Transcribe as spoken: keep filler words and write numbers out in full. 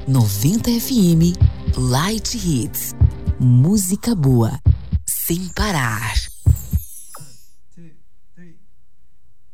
noventa F M Light Hits. Música boa, sem parar.